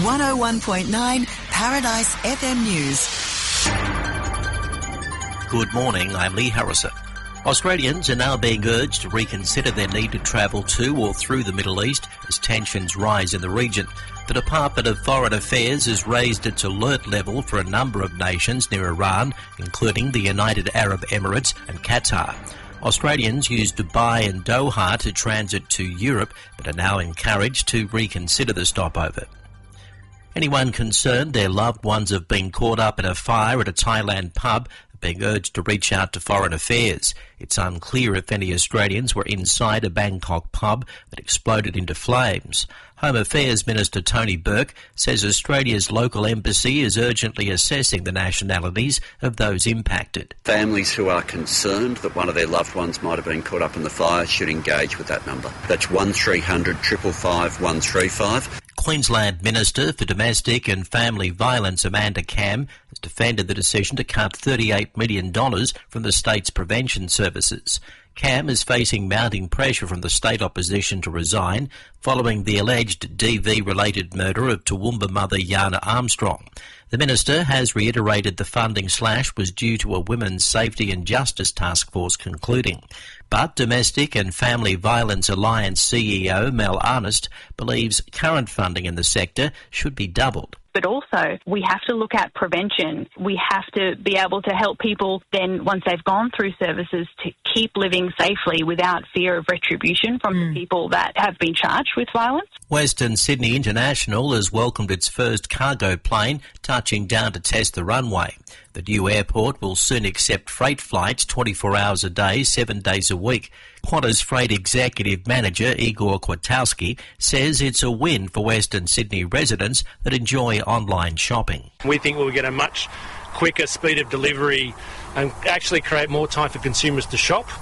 101.9 Paradise FM News. Good morning, I'm Lee Harrison. Australians are now being urged to reconsider their need to travel to or through the Middle East as tensions rise in the region. The Department of Foreign Affairs has raised its alert level for a number of nations near Iran, including the United Arab Emirates and Qatar. Australians use Dubai and Doha to transit to Europe, but are now encouraged to reconsider the stopover. Anyone concerned their loved ones have been caught up in a fire at a Thailand pub are being urged to reach out to Foreign Affairs. It's unclear if any Australians were inside a Bangkok pub that exploded into flames. Home Affairs Minister Tony Burke says Australia's local embassy is urgently assessing the nationalities of those impacted. Families who are concerned that one of their loved ones might have been caught up in the fire should engage with that number. That's 1300 555 135. Queensland Minister for Domestic and Family Violence Amanda Cam has defended the decision to cut $38 million from the state's prevention services. Cam is facing mounting pressure from the state opposition to resign following the alleged DV-related murder of Toowoomba mother Yana Armstrong. The minister has reiterated the funding slash was due to a Women's Safety and Justice Task Force concluding. But Domestic and Family Violence Alliance CEO Mel Arnest believes current funding in the sector should be doubled. But also, we have to look at prevention. We have to be able to help people then, once they've gone through services, to keep living safely without fear of retribution from the people that have been charged with violence. Western Sydney International has welcomed its first cargo plane touching down to test the runway. The new airport will soon accept freight flights 24 hours a day, 7 days a week. Qantas Freight Executive Manager Igor Kwiatkowski says it's a win for Western Sydney residents that enjoy online shopping. We think we'll get a much quicker speed of delivery and actually create more time for consumers to shop.